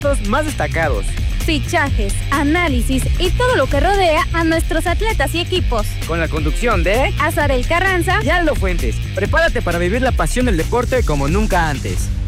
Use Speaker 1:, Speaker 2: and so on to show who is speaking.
Speaker 1: Los más destacados,
Speaker 2: fichajes, análisis y todo lo que rodea a nuestros atletas y equipos.
Speaker 1: con la conducción de
Speaker 2: Azarel Carranza
Speaker 1: Yaldo Fuentes. Prepárate para vivir la pasión del deporte como nunca antes.